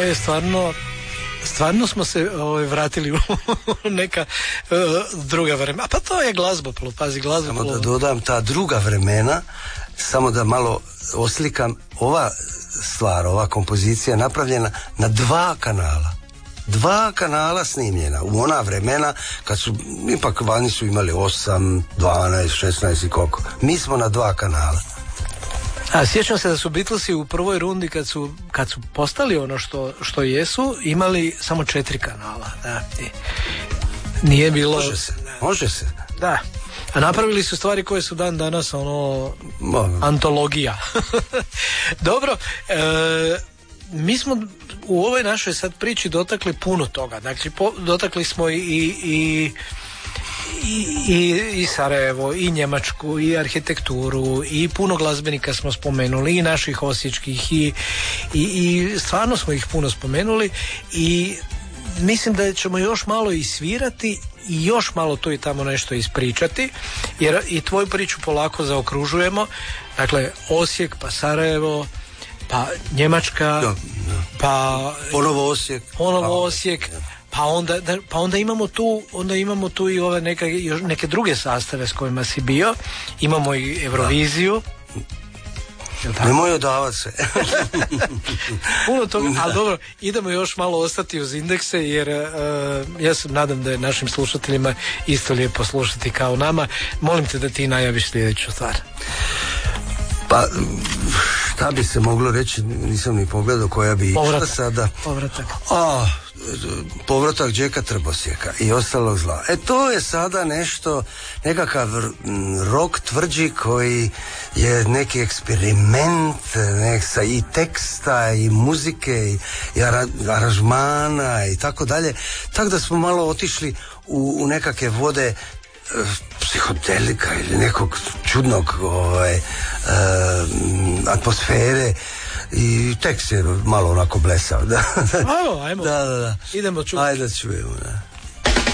je stvarno smo se vratili u neka druga vremena. Pa to je glazboplo, pazi, glazboplo. Samo da dodam ta druga vremena, samo da malo oslikam, ova stvar, ova kompozicija je napravljena na 2 kanala. 2 kanala snimljena u ona vremena kad su, ipak vani su imali 8, 12, 16 i koliko. Mi smo na 2 kanala. A sjećam se da su Beatlesi u prvoj rundi kad su postali ono što jesu, imali samo 4 kanala. Da. Nije bilo... Može se. Da. A napravili su stvari koje su dan danas antologija. Dobro, mi smo u ovoj našoj sad priči dotakli puno toga. Dakle, dotakli smo i Sarajevo, i Njemačku, i arhitekturu, i puno glazbenika smo spomenuli, i naših osječkih, i stvarno smo ih puno spomenuli, i mislim da ćemo još malo i svirati i još malo tu i tamo nešto ispričati, jer i tvoju priču polako zaokružujemo. Dakle, Osijek, pa Sarajevo, pa Njemačka, pa ponovo Osijek, pa onda imamo tu i ove neke druge sastave s kojima si bio. Imamo i Euroviziju. Nemoj odavati se. Puno toga, ali dobro, idemo još malo ostati uz indekse, jer ja se nadam da je našim slušateljima isto lijepo slušati kao nama. Molim te da ti najaviš sljedeću stvar. Pa, šta bi se moglo reći, nisam ni pogledao koja bi išla sada. Povratak Džeka Trbosjeka i ostalog zla. To je sada nekakav rock tvrđi koji je neki eksperiment i teksta i muzike i aranžmana i tako dalje. Tako da smo malo otišli u nekakve vode psihodelika ili nekog čudnog atmosfere, i tekst je malo onako blesav. Ajmo. Da. Idemo čuti. Ajde da čujemo, da.